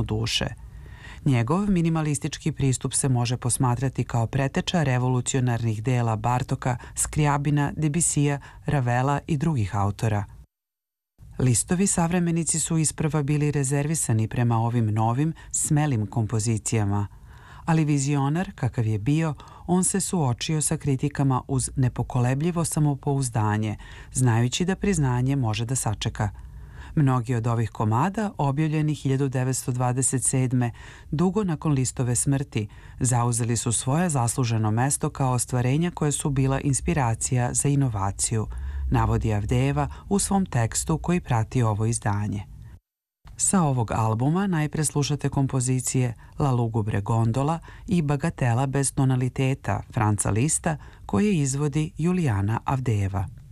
duše. Njegov minimalistički pristup se može posmatrati kao preteča revolucionarnih dela Bartoka, Skriabina, Debussyja, Ravela i drugih autora. Listovi savremenici su isprva bili rezervisani prema ovim novim, smelim kompozicijama, ali vizionar, kakav je bio, on se suočio sa kritikama uz nepokolebljivo samopouzdanje, znajući da priznanje može da sačeka. Mnogi od ovih komada, objavljeni 1927. dugo nakon Listove smrti, zauzeli su svoje zasluženo mesto kao ostvarenja koje su bila inspiracija za inovaciju, navodi Avdejeva u svom tekstu koji prati ovo izdanje. Sa ovog albuma najpre slušate kompozicije La lugubre gondola i Bagatela bez tonaliteta Franca Lista koje izvodi Julijana Avdejeva.